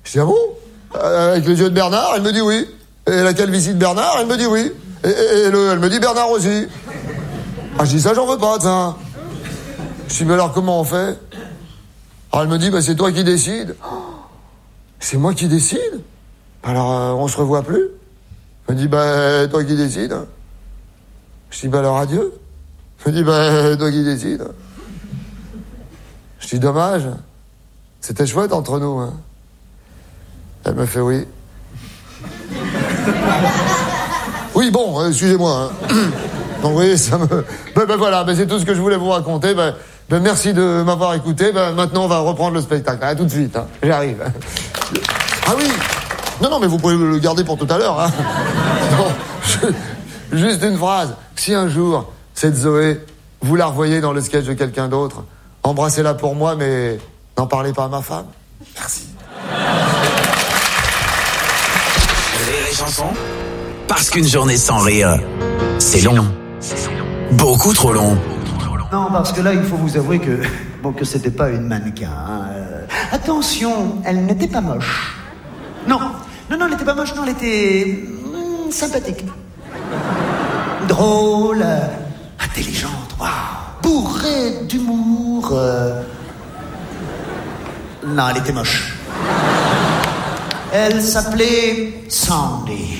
Je dis, ah bon? Avec les yeux de Bernard? Elle me dit oui. Et la calvitie de Bernard? Elle me dit oui. Elle me dit Bernard aussi. Ah, je dis, ça, j'en veux pas, ça. Je dis, mais alors, comment on fait? Alors, elle me dit, c'est toi qui décides. C'est moi qui décide? Alors, on se revoit plus? Elle me dit, toi qui décides. Je dis, alors, adieu. Elle me dit, toi qui décides. Je dis, dommage. C'était chouette entre nous, hein. Elle me fait oui. Oui, bon, excusez-moi, hein. Donc oui, ça me... voilà, c'est tout ce que je voulais vous raconter. Merci de m'avoir écouté. Maintenant, on va reprendre le spectacle. À tout de suite, hein. J'arrive. Ah oui. Non, mais vous pouvez le garder pour tout à l'heure, hein. Non, juste une phrase. Si un jour, cette Zoé, vous la revoyez dans le sketch de quelqu'un d'autre, embrassez-la pour moi, mais n'en parlez pas à ma femme. Merci. Rire et chanson, parce qu'une journée sans rire, c'est long. Beaucoup trop long. Non, parce que là, il faut vous avouer que c'était pas une mannequin. Hein. Attention, elle n'était pas moche. Non, elle était pas moche, non, elle était sympathique. Drôle, intelligente, waouh, bourrée d'humour. Non, elle était moche. Elle s'appelait Sandy.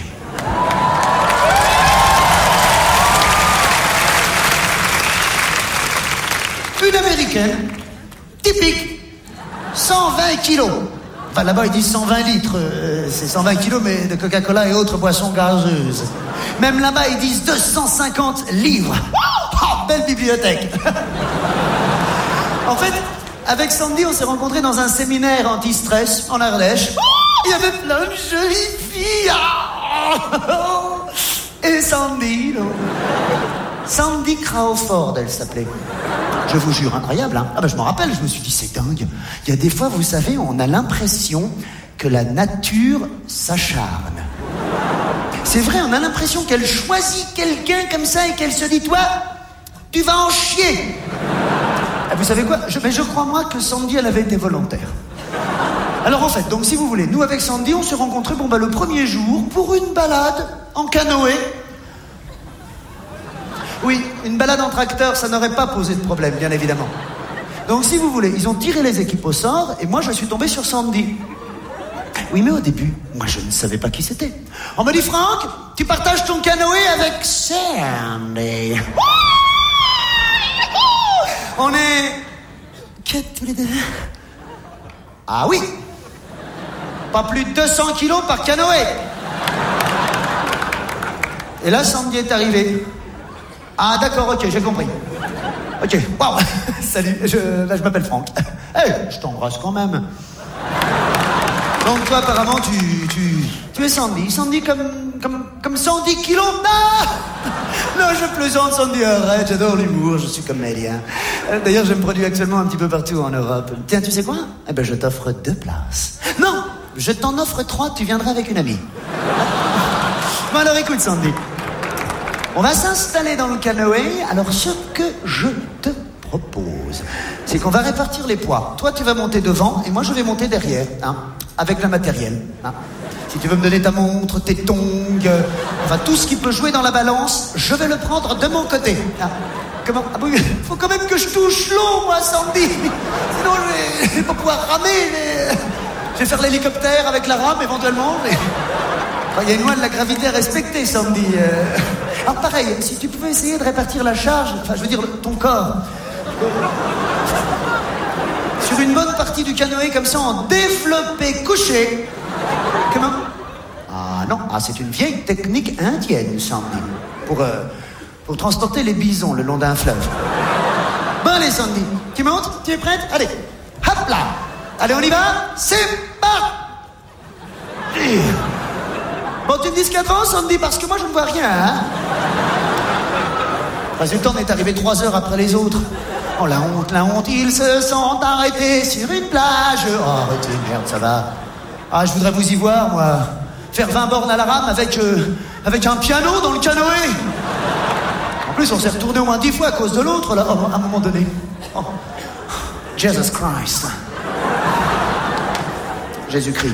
Une américaine, typique, 120 kilos. Enfin, là-bas, ils disent 120 litres. C'est 120 kilos, mais de Coca-Cola et autres boissons gazeuses. Même là-bas, ils disent 250 livres. Oh, belle bibliothèque. En fait, avec Sandy, on s'est rencontrés dans un séminaire anti-stress en Ardèche. Oh, il y avait plein de jolies filles. Oh, et Sandy, non. Sandy Crawford, elle s'appelait. Je vous jure, incroyable, hein. Je m'en rappelle, je me suis dit, c'est dingue. Il y a des fois, vous savez, on a l'impression que la nature s'acharne. C'est vrai, on a l'impression qu'elle choisit quelqu'un comme ça et qu'elle se dit, toi, tu vas en chier. Vous savez quoi? Je crois, moi, que Sandy, elle avait été volontaire. Alors, en fait, donc, si vous voulez, nous, avec Sandy, on s'est rencontrés, le premier jour, pour une balade en canoë. Oui, une balade en tracteur, ça n'aurait pas posé de problème, bien évidemment. Donc, si vous voulez, ils ont tiré les équipes au sort, et moi, je suis tombé sur Sandy. Oui, mais au début, moi, je ne savais pas qui c'était. On me dit, Franck, tu partages ton canoë avec Sandy. On est... quatre tous les deux. Ah oui. Pas plus de 200 kilos par canoë. Et là, Sandy est arrivée. Ah d'accord, ok, j'ai compris. Ok, waouh, salut, je m'appelle Franck. Hey, je t'embrasse quand même. Donc toi, apparemment, tu es Sandy. Sandy comme 110 kilos. Non, je plaisante, Sandy, arrête, j'adore l'humour, je suis comédien. D'ailleurs, je me produis actuellement un petit peu partout en Europe. Tiens, tu sais quoi? Je t'offre 2 places. Non, je t'en offre 3, tu viendras avec une amie. Bon alors, écoute, Sandy. On va s'installer dans le canoë. Alors, ce que je te propose, c'est qu'on va répartir les poids. Toi, tu vas monter devant et moi, je vais monter derrière, hein, avec le matériel. Hein. Si tu veux me donner ta montre, tes tongs, tout ce qui peut jouer dans la balance, je vais le prendre de mon côté. Hein. Comment? Ah oui, faut quand même que je touche l'eau, moi, Sandy. Sinon, je vais pas pouvoir ramer. Je vais faire l'hélicoptère avec la rame, éventuellement. Il y a une loi de la gravité à respecter, Sandy. Alors pareil, si tu pouvais essayer de répartir la charge, ton corps, sur une bonne partie du canoë, comme ça, en développé couché. Comment? Ah non, c'est une vieille technique indienne, Sandy, pour transporter les bisons le long d'un fleuve. Bon, allez, Sandy, tu montes? Tu es prête? Allez, hop là. Allez, on y va? C'est parti. Bon, tu me dis ce qu'il y a devant, Sandy, parce que moi, je ne vois rien, hein. Résultat, on est arrivé 3 heures après les autres. Oh, la honte, ils se sont arrêtés sur une plage. Oh, arrêtez, merde, ça va. Ah, je voudrais vous y voir, moi. Faire 20 bornes à la rame avec un piano dans le canoë. En plus, on s'est retourné au moins 10 fois à cause de l'autre, là, à un moment donné. Oh. Jesus Christ. Jésus-Christ.